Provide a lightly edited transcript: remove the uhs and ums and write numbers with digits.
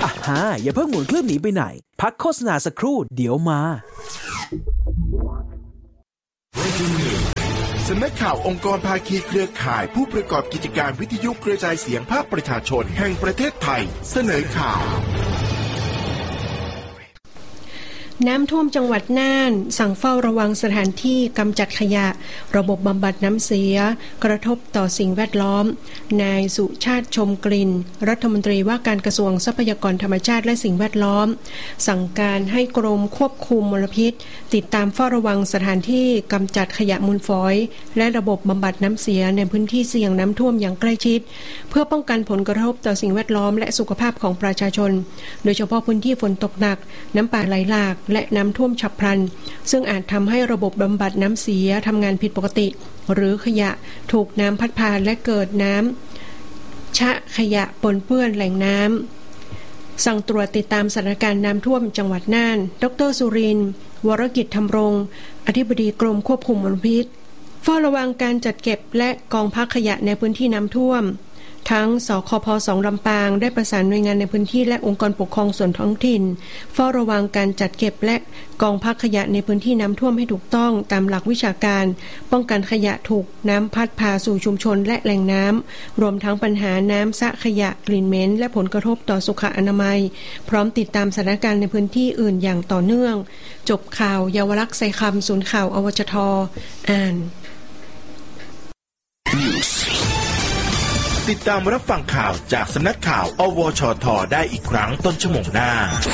อ่ะฮะอย่าเพิ่งหมุนเครื่องหนีไปไหนพักโฆษณาสักครู่เดี๋ยวมาสำนักข่าวองค์กรภาคีเครือข่ายผู้ประกอบกิจการวิทยุกระจายเสียงภาคประชาชนแห่งประเทศไทยเสนอข่าวน้ำท่วมจังหวัดน่านสั่งเฝ้าระวังสถานที่กำจัดขยะระบบบำบัดน้ำเสียกระทบต่อสิ่งแวดล้อมนายสุชาติชมกลิ่นรัฐมนตรีว่าการกระทรวงทรัพยากรธรรมชาติและสิ่งแวดล้อมสั่งการให้กรมควบคุมมลพิษติดตามเฝ้าระวังสถานที่กำจัดขยะมูลฝอยและระบบบำบัดน้ำเสียในพื้นที่เสี่ยงน้ำท่วมอย่างใกล้ชิดเพื่อป้องกันผลกระทบต่อสิ่งแวดล้อมและสุขภาพของประชาชนโดยเฉพาะพื้นที่ฝนตกหนักน้ำป่าไหลหลากและน้ำท่วมฉับพลันซึ่งอาจทำให้ระบบบำบัดน้ำเสียทำงานผิดปกติหรือขยะถูกน้ำพัดพาและเกิดน้ำชะขยะปนเปื้อนแหล่งน้ำสั่งตรวจติดตามสถานการณ์น้ำท่วมจังหวัดน่านดร.สุรินทร์วรกิจธรรมรงค์อธิบดีกรมควบคุมมลพิษเฝ้าระวังการจัดเก็บและกองพักขยะในพื้นที่น้ำท่วมทั้งสคพ.2 ลำปางได้ประสานหน่วยงานในพื้นที่และองค์กรปกครองส่วนท้องถิ่นเฝ้าระวังการจัดเก็บและกองพักขยะในพื้นที่น้ำท่วมให้ถูกต้องตามหลักวิชาการป้องกันขยะถูกน้ำพัดพาสู่ชุมชนและแหล่งน้ำรวมทั้งปัญหาน้ำสะขยะกลิ่นเหม็นและผลกระทบต่อสุขอนามัยพร้อมติดตามสถานการณ์ในพื้นที่อื่นอย่างต่อเนื่องจบข่าวเยาวลักษณ์ใส่คำศูนย์ข่าวอวชท.อ่านติดตามรับฟังข่าวจากสำนักข่าวอวชท.ได้อีกครั้งต้นชั่วโมงหน้า